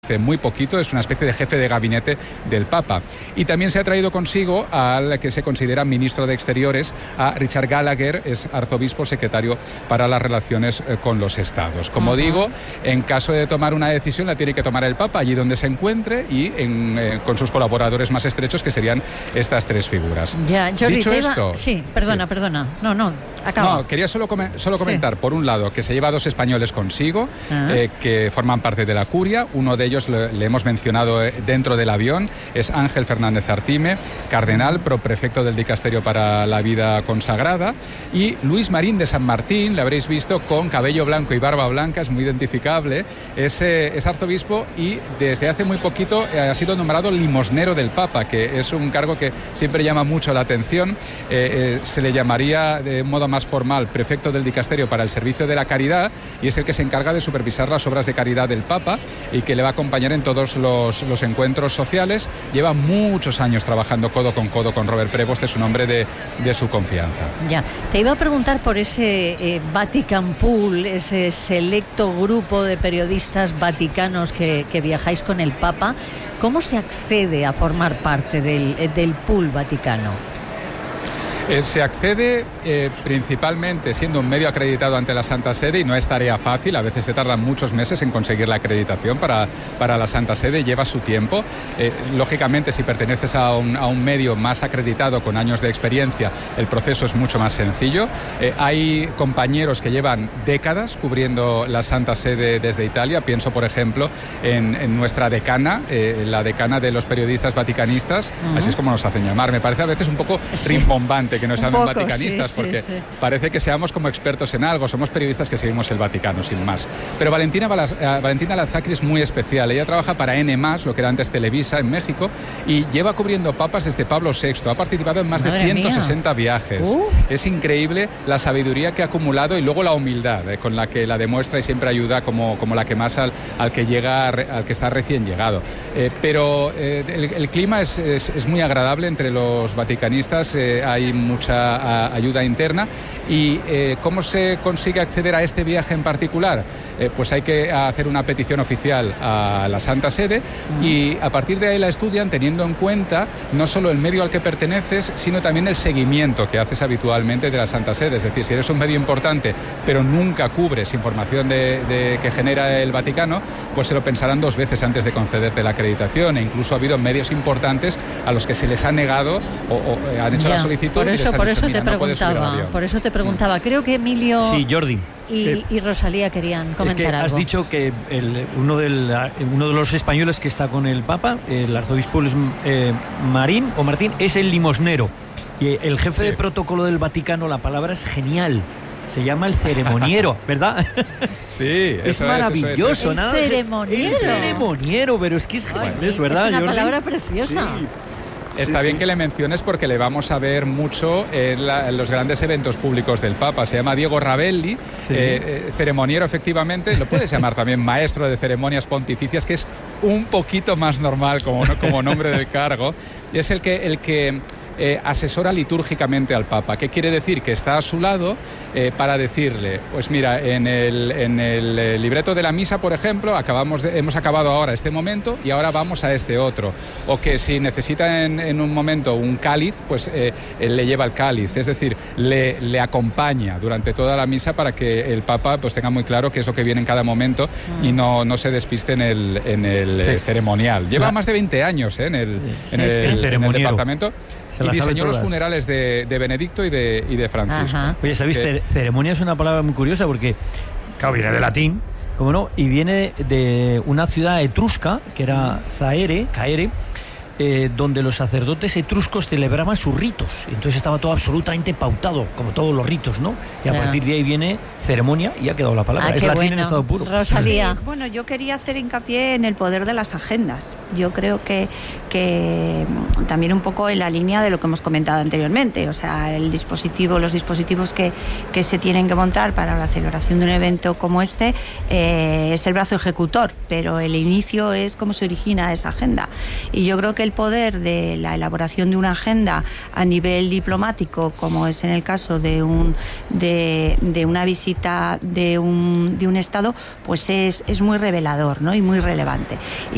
hace muy poquito, es una especie de jefe de gabinete del Papa. Y también se ha traído consigo al que se considera ministro de Exteriores, a Richard Gallagher, es arzobispo secretario para las relaciones con los estados. Como digo, en caso de tomar una decisión la tiene que tomar el Papa allí donde se encuentre y con sus colaboradores más estrechos, que serían estas tres figuras. Ya, Jordi, dicho esto... Sí, perdona. No, acaba. No, quería solo comentar, por un lado, que se lleva a dos españoles consigo, que forman parte de la curia. Uno de ellos le hemos mencionado dentro del avión, es Ángel Fernández Artime, cardenal, prefecto del Dicasterio para la Vida Consagrada, y Luis Marín de San Martín, le habréis visto con cabello blanco y barba blanca, es muy identificable, es arzobispo y desde hace muy poquito ha sido nombrado limosnero del Papa, que es un cargo que siempre llama mucho la atención. Se le llamaría de modo más formal prefecto del Dicasterio para el Servicio de la Caridad, y es el que se encarga de supervisar las obras de caridad del Papa y que le va a acompañar en todos los encuentros sociales. Lleva muchos años trabajando codo con Robert Prevost, es un hombre de su confianza. Ya, te iba a preguntar por ese Vatican Pool, ese selecto grupo de periodistas vaticanos que viajáis con el Papa. ¿Cómo se accede a formar parte del pool vaticano? Se accede principalmente siendo un medio acreditado ante la Santa Sede, y no es tarea fácil, a veces se tardan muchos meses en conseguir la acreditación para la Santa Sede, lleva su tiempo. Lógicamente, si perteneces a un medio más acreditado con años de experiencia, el proceso es mucho más sencillo. Hay compañeros que llevan décadas cubriendo la Santa Sede desde Italia, pienso por ejemplo en nuestra decana, la decana de los periodistas vaticanistas, así es como nos hacen llamar. Me parece a veces un poco rimbombante que nos llamen vaticanistas, porque parece que seamos como expertos en algo, somos periodistas que seguimos el Vaticano, sin más. Pero Valentina Lazzacchi es muy especial, ella trabaja para N+, lo que era antes Televisa en México, y lleva cubriendo papas desde Pablo VI, ha participado en más de 160 viajes. Es increíble la sabiduría que ha acumulado y luego la humildad con la que la demuestra y siempre ayuda como la que más al que llega, al que está recién llegado. Pero el clima es muy agradable entre los vaticanistas, hay mucha ayuda interna. ¿Y cómo se consigue acceder a este viaje en particular? Pues hay que hacer una petición oficial a la Santa Sede y a partir de ahí la estudian teniendo en cuenta no solo el medio al que perteneces, sino también el seguimiento que haces habitualmente de la Santa Sede. Es decir, si eres un medio importante pero nunca cubres información que genera el Vaticano, pues se lo pensarán dos veces antes de concederte la acreditación, e incluso ha habido medios importantes a los que se les ha negado o han hecho la solicitud. Por eso te preguntaba. Creo que Emilio Jordi y Rosalía querían comentar algo. Has dicho que uno de los españoles que está con el Papa, el arzobispo Martín, es el limosnero. Y el jefe de protocolo del Vaticano, la palabra es genial. Se llama el ceremoniero, ¿verdad? Sí, es maravilloso. Eso es. ¿El ceremoniero? Pero es que es ¿verdad? Es una Jordi? palabra preciosa. Sí. Está bien que le menciones porque le vamos a ver mucho en los grandes eventos públicos del Papa. Se llama Diego Ravelli, ceremoniero efectivamente, lo puedes llamar también maestro de ceremonias pontificias, que es un poquito más normal como nombre del cargo, y es el que asesora litúrgicamente al Papa. ¿Qué quiere decir? Que está a su lado para decirle, pues mira, en el libreto de la misa, por ejemplo, hemos acabado ahora este momento y ahora vamos a este otro. O que si necesita en un momento un cáliz, pues él le lleva el cáliz. Es decir, le acompaña durante toda la misa para que el Papa pues tenga muy claro qué es lo que viene en cada momento y no se despiste en el ceremonial. Lleva más de 20 años en el departamento. Y diseñó los funerales de Benedicto y de Francisco. Oye, ¿sabéis? Ceremonia es una palabra muy curiosa porque, claro, viene de latín, ¿cómo no? Y viene de una ciudad etrusca, que era Caere, donde los sacerdotes etruscos celebraban sus ritos. Entonces estaba todo absolutamente pautado, como todos los ritos, ¿no? Y a partir de ahí viene ceremonia y ha quedado la palabra. Es latín en estado puro. Rosalía. Sí, bueno, yo quería hacer hincapié en el poder de las agendas. Yo creo que también un poco en la línea de lo que hemos comentado anteriormente. O sea, los dispositivos que se tienen que montar para la celebración de un evento como este es el brazo ejecutor, pero el inicio es cómo se origina esa agenda. Y yo creo que el poder de la elaboración de una agenda a nivel diplomático, como es en el caso de una visita de un estado, pues es muy revelador, ¿no? Y muy relevante.